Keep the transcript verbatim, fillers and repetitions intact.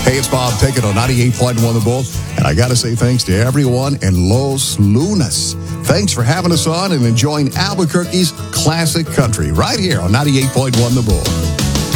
Hey, it's Bob Pickett on ninety-eight point one The Bull. And I got to say thanks to everyone in Los Lunas. Thanks for having us on and enjoying Albuquerque's classic country right here on ninety-eight point one The Bull.